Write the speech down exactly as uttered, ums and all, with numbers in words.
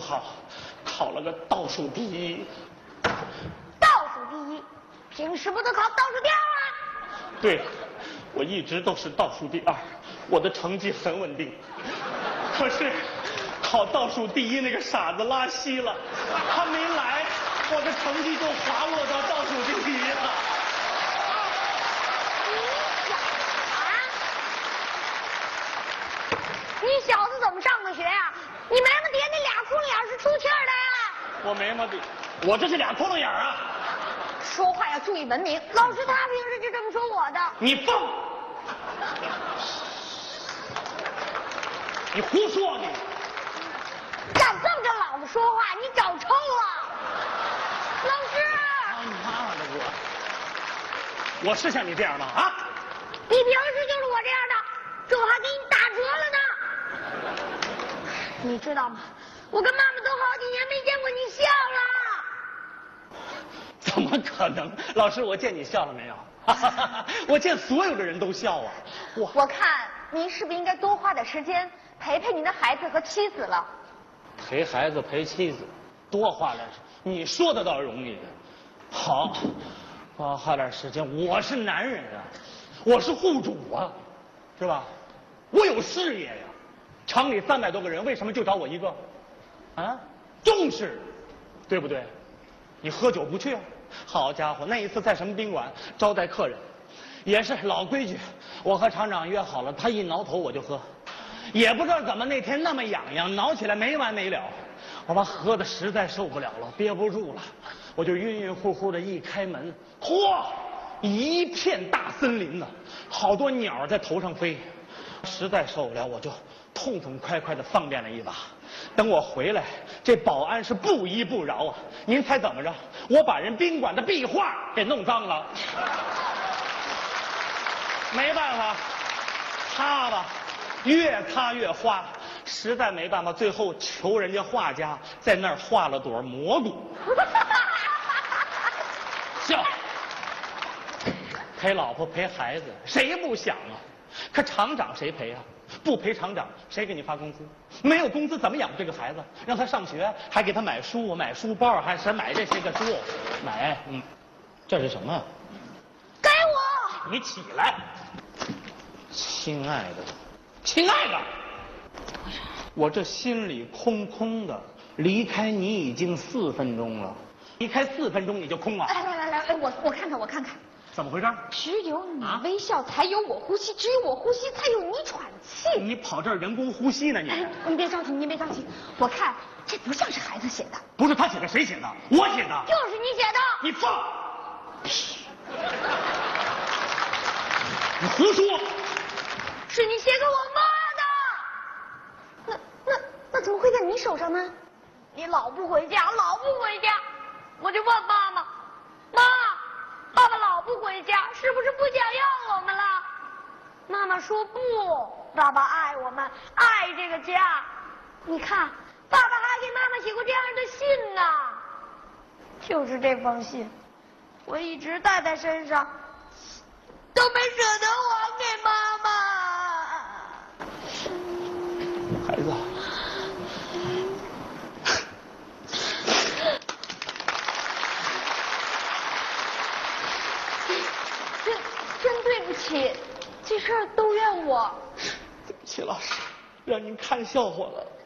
好，考了个倒数第一。 倒数第一，平时不都考倒数第二吗？ 对，我一直都是倒数第二，我的成绩很稳定。可是考倒数第一那个傻子拉稀了，他没来，我的成绩就滑落到倒数第一了。 你小子怎么上的学啊？你眉毛底下那俩窟窿眼是出气儿的呀？ 我眉毛底，我这是俩窟窿眼啊！ 说话要注意文明。老师他平时就这么说我的。 你放！你胡说你！ 敢这么跟老子说话，你找抽了！老师！ 他妈的我！我是像你这样吗？啊！ 你平时就是我这样的，这我还给你打折了呢。你知道吗？我跟妈妈都好几年没见过你笑了。 怎么可能？老师，我见你笑了没有？我见所有的人都笑啊！ 我我看您是不是应该多花点时间陪陪您的孩子和妻子了？ 陪孩子陪妻子，多花点时，你说的倒容易。好，多花点时间。我是男人啊，我是户主啊，是吧？我有事业呀。厂里三百多个人，为什么就找我一个？啊，重视，对不对？你喝酒不去啊？好家伙，那一次在什么宾馆招待客人，也是老规矩，我和厂长约好了，他一挠头我就喝，也不知道怎么那天那么痒痒，挠起来没完没了，我把喝的实在受不了了，憋不住了，我就晕晕乎乎的一开门，嚯，一片大森林呢，好多鸟在头上飞，实在受不了，我就痛痛快快的放便了一把。等我回来，这保安是不依不饶啊！您猜怎么着？我把人宾馆的壁画给弄脏了，没办法，擦吧，越擦越花，实在没办法，最后求人家画家在那儿画了朵蘑菇。笑，陪老婆陪孩子，谁不想啊？可厂长谁陪啊？不陪厂长，谁给你发工资？没有工资怎么养这个孩子？让他上学，还给他买书、买书包，还是买这些个书，买，嗯，这是什么？ 给我！ 你起来，亲爱的，亲爱的，我这心里空空的，离开你已经四分钟了，离开四分钟你就空了。 来来来来，我我看看我看看。 怎么回事？ 只有你微笑，才有我呼吸；只有我呼吸，才有你喘气。 你跑这儿人工呼吸呢？你您别着急，您别着急。我看这不像是孩子写的。 不是他写的，谁写的？我写的。 就是你写的。 你放屁！你胡说！ 是你写给我妈的。那那那怎么会在你手上呢？你老不回家，老不回家，我就问妈妈，妈。爸爸老不回家，是不是不想要我们了？妈妈说不，爸爸爱我们，爱这个家。你看，爸爸还给妈妈写过这样的信呢。就是这封信，我一直带在身上，都没舍得还给妈妈。 孩子。 真对不起，这事儿都怨我。 对不起，老师，让您看笑话了。